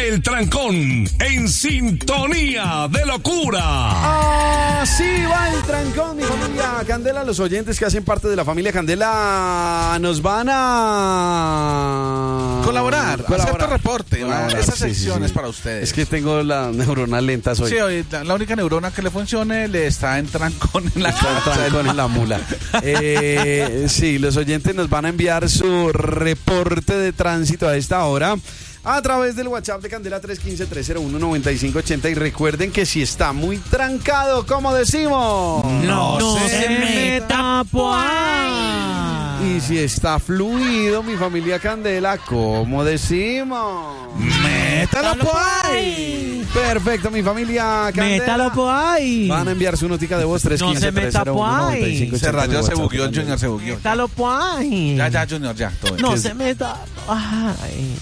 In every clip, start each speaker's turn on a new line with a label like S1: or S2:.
S1: el trancón en sintonía de locura.
S2: Así va el trancón, mi familia Candela. Los oyentes que hacen parte de la familia Candela nos van a
S3: colaborar. Hacer reporte. Esa sección es para ustedes.
S2: Es que tengo la neurona lenta hoy.
S3: Sí, hoy la única neurona que le funcione le está en trancón en la
S2: trancón en la mula. Sí, los oyentes nos van a enviar su reporte de tránsito a esta hora a través del WhatsApp de Candela 315-301-9580. Y recuerden que si está muy trancado, ¿cómo decimos?
S4: No se meta pues.
S2: Y si está fluido, mi familia Candela, ¿cómo decimos?
S3: ¡Métalo pues!
S2: Perfecto, mi familia Candela.
S4: ¡Métalo pues!
S2: Van a enviar su notica de voz 315-301-9580.
S3: Se rayó, se bugueó el Junior, se bugueó.
S4: ¡Métalo pues!
S3: Ya, Junior, ya. Todo
S4: no se meta pues.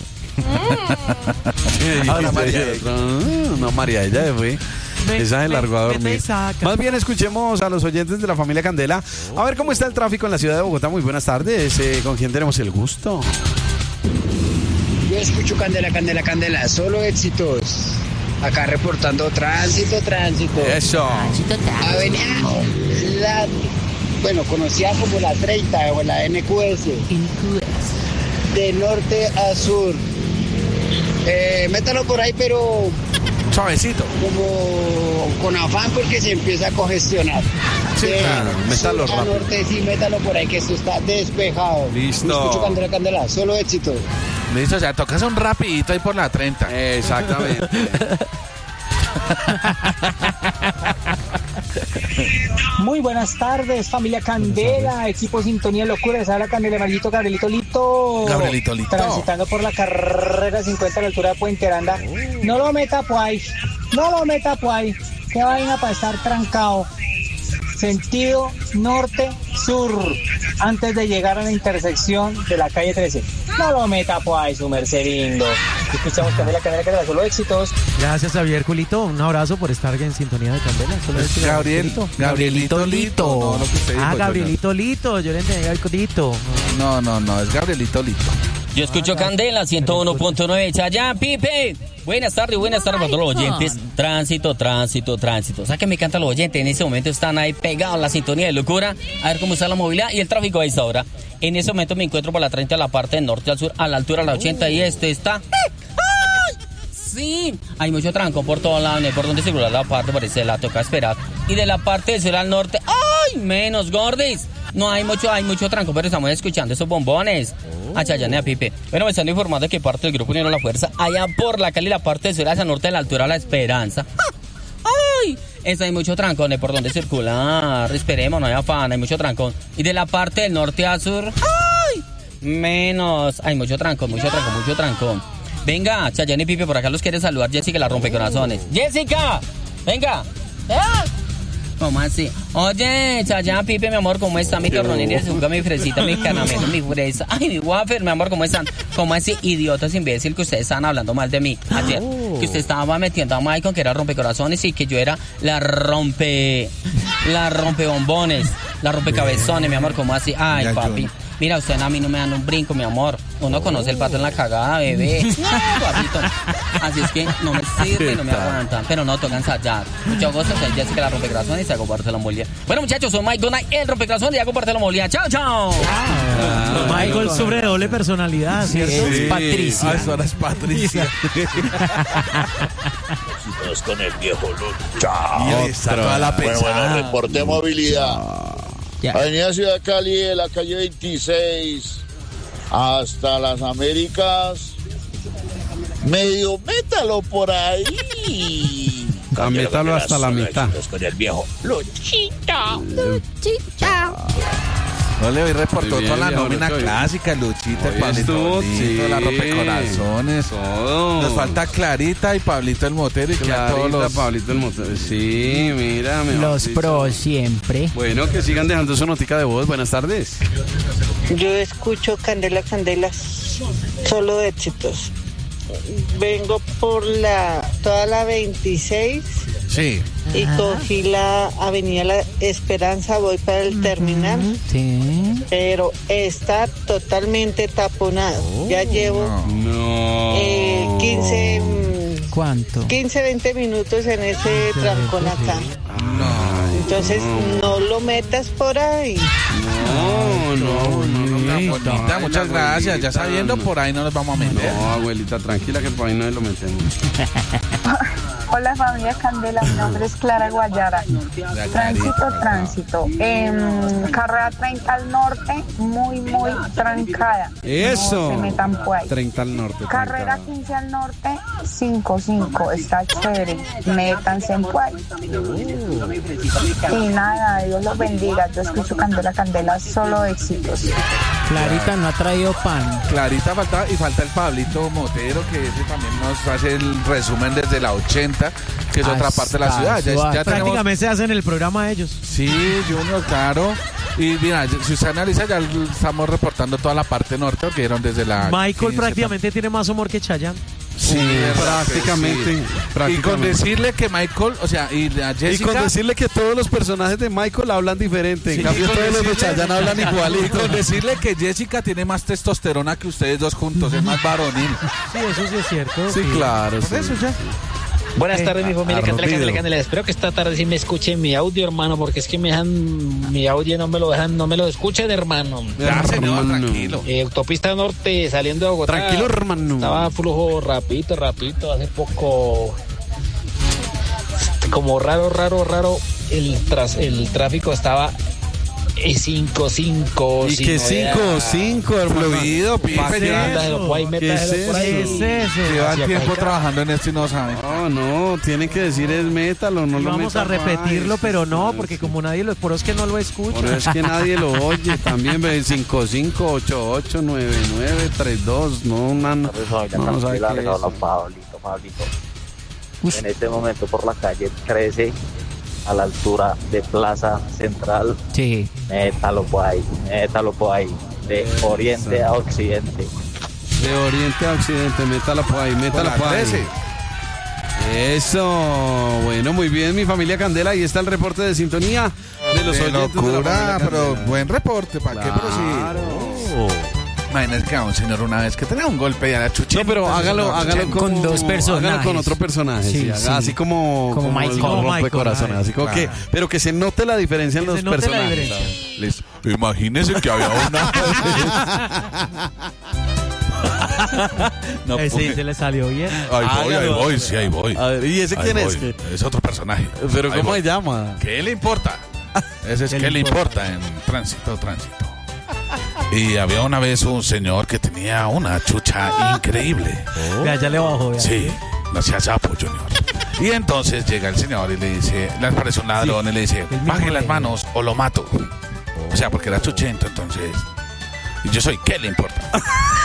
S2: No, María, ella fue. Esa se largó a dormir. Más bien escuchemos a los oyentes de la familia Candela. A ver cómo está el tráfico en la ciudad de Bogotá. Muy buenas tardes. ¿Con quién tenemos el gusto?
S5: Yo escucho Candela. Solo éxitos. Acá reportando tránsito.
S2: Eso.
S5: Avenida, conocida como la 30 o la NQS. De norte a sur. Métalo por ahí, pero
S3: suavecito.
S5: Como con afán porque se empieza a congestionar.
S2: Sí, claro, métalo rápido.
S5: Norte, sí, métalo por ahí que esto está despejado.
S2: Listo.
S5: Escucho Candela, solo éxito.
S3: Listo, o sea, tocas un rapidito ahí por la 30.
S2: Exactamente.
S6: Muy buenas tardes, familia Candela, equipo Sintonía Locura. Les habla Candela Maldito Gabrielito Lito. Transitando por la carrera 50 a la altura de Puente Aranda. No lo meta pues. Qué vaina para estar trancado. Sentido norte-sur, antes de llegar a la intersección de la calle 13. No lo meta pues, su merced lindo. Escuchamos Candela, solo éxitos.
S4: Gracias, Javier Culito. Un abrazo por estar en sintonía de Candela. Solo éxitos.
S3: Gabrielito Lito.
S4: No, Gabrielito Lito. Yo le entendí Gabrielito.
S3: No, es Gabrielito Lito.
S7: Yo escucho Candela 101.9. Chayán, Pipe. Buenas tardes para todos los oyentes. Tránsito. O sea que me encantan los oyentes. En ese momento están ahí pegados a la sintonía de locura. A ver cómo está la movilidad y el tráfico a esta hora. En ese momento me encuentro por la 30 a la parte del norte al sur, a la altura de la 80. Y está... ¡Ay! Sí, hay mucho tranco por todos lados. No hay por donde circular la parte, por ese lado toca esperar. Y de la parte del sur al norte, ¡ay! Menos gordis. No hay mucho tranco, pero estamos escuchando esos bombones. A Chayanne, a Pipe. Bueno, me están informando que parte del grupo Unión La Fuerza, allá por la Cali, la parte de sur hacia norte, de la altura de la Esperanza. ¡Ay! Hay mucho trancón, no hay por donde circular. Esperemos, no hay afán, hay mucho trancón. Y de la parte del norte a sur, ¡ay! Menos. Hay mucho trancón. Venga, Chayanne y Pipe, por acá los quiere saludar Jessica, la rompecorazones. ¡Jessica! Venga. ¿Cómo así? Oye, Chayanne, Pipe, mi amor, ¿cómo está mi torronilla? Se juega mi fresita, mi caramelo, mi fresa. Ay, mi wafer, mi amor, ¿cómo están? ¿Cómo así, idiotas imbécil, que ustedes estaban hablando mal de mí ayer? Que usted estaba metiendo a Michael, que era rompecorazones, y que yo era la rompebombones, la rompecabezones, mi amor, ¿cómo así? Ay, papi. Mira, ustedes a mí no me dan un brinco, mi amor. Uno conoce el pato en la cagada, bebé. Papito. Así es que no me sirve y no me aguantan. Pero no, toca ensayar. Mucho gusto, soy Jessica, la rompecorazones, y se hago Barcelona Molía. Bueno, muchachos, soy Mike Donay, el rompecorazones, y hago Barcelona Molía. ¡Chao!
S4: Michael sobre doble personalidad, ¿cierto?
S3: Sí.
S4: Patricia.
S3: Ahora es Patricia.
S8: Estás con el viejo Lucho.
S3: Y está toda la pesada.
S8: Bueno, reporte movilidad.
S4: Ya.
S8: Avenida Ciudad Cali, de la calle 26 hasta las Américas. Medio métalo por ahí.
S2: Métalo hasta la mitad.
S8: Con el viejo Luchito.
S3: No le doy reportó
S2: Muy bien,
S3: toda la
S2: viejo
S3: nómina
S2: Lucho.
S3: clásica, Luchita,
S2: Hoy
S3: Pablito,
S2: estuvo, sí.
S3: la rompecorazones.
S2: Todo.
S3: Nos falta Clarita y Pablito el Motero y que a todos los...
S2: Pablito el motor. Sí, mira.
S4: Los pros siempre.
S2: Bueno, que sigan dejando su notica de voz. Buenas tardes.
S9: Yo escucho Candela, solo éxitos. Vengo por toda la 26
S3: Sí.
S9: y cogí la avenida La Esperanza, voy para el terminal,
S4: Sí.
S9: pero está totalmente taponado. Ya llevo 15
S10: ¿Cuánto?
S9: 15, 20 minutos en ese trancón acá. Entonces, no lo metas por ahí.
S3: No, abuelita, muchas gracias. Ya sabiendo, por ahí no nos vamos a meter.
S2: No, abuelita, tranquila que por ahí no lo metemos.
S11: Hola familia Candela, mi nombre es Clara Guayara. Tránsito. Carrera 30 al norte, muy trancada.
S2: Eso.
S11: No se metan por ahí.
S2: 30 al norte.
S11: Carrera 15 al norte, 5, está chévere. Métanse en por ahí. Y nada, Dios los bendiga. Yo escucho Candela, solo éxitos.
S10: Clarita no ha traído pan.
S3: Clarita falta el Pablito Motero, que ese también nos hace el resumen desde la 80, que es otra parte de la ciudad. Ya
S4: prácticamente se hacen el programa ellos.
S3: Sí, Junior, claro. Y mira, si usted analiza, ya estamos reportando toda la parte norte, que eran desde la...
S4: Michael prácticamente tiene más humor que Chayanne.
S2: Sí, prácticamente.
S3: Y con decirle que Michael, o sea, y a Jessica...
S2: Y con decirle que todos los personajes de Michael hablan diferente. En cambio, todos los de Chayanne hablan igualito.
S3: Y con decirle que Jessica tiene más testosterona que ustedes dos juntos, es más varonil.
S4: Sí, eso sí es cierto.
S2: Sí, claro.
S3: Por eso ya.
S12: Buenas tardes, mi familia Candela. Espero que esta tarde sí me escuchen mi audio, hermano, porque es que me dejan mi audio, no me lo escuchen, hermano.
S3: Ya, señor, tranquilo.
S12: Autopista Norte, saliendo de Bogotá.
S2: Tranquilo, hermano.
S12: Estaba flujo rapidito. Hace poco, como raro, el tráfico estaba 5-5.
S2: ¿Y qué 5-5, hermano?
S3: Fluido, pipe.
S2: ¿Qué es eso?
S3: Llevan tiempo trabajando en esto y no saben.
S2: No, tienen que decir es métalo, no lo
S4: vamos a repetirlo, pero no, porque como nadie lo... Por eso es que no lo escucha.
S2: Por eso es que nadie lo oye. También 55889932. No sabe qué es.
S13: Pablito. En este momento por la calle 13, a la altura de Plaza Central.
S10: Sí.
S13: Métalo por ahí. De oriente a occidente.
S2: De oriente a occidente, métalo por ahí. Eso, bueno, muy bien, mi familia Candela. Ahí está el reporte de sintonía de los oyentes.
S3: Locura, pero buen reporte, ¿para qué? Pero sí. Imagínate que a un señor una vez que tenía un golpe y a la chuchita.
S2: No, pero hágalo
S10: con dos personajes.
S2: Hágalo con otro personaje. Sí, así como
S10: Michael.
S2: Rompecorazones. Así como que, pero que se note la diferencia en los personajes.
S3: Listo. Imagínese que había una.
S4: No, sí, se le salió bien.
S3: Ahí voy.
S2: A ver, ¿y ese quién es?
S3: Es otro personaje.
S2: ¿Pero cómo se llama?
S3: ¿Qué le importa? Ese es ¿qué le importa en tránsito? Y había una vez un señor que tenía una chucha increíble.
S4: Ya le bajó. Ya.
S3: Sí, no sea sapo, Junior. Y entonces llega el señor y le dice, le aparece un ladrón y le dice, baje las manos o lo mato. O sea, porque era chuchento, entonces... Y yo soy, ¿qué le importa?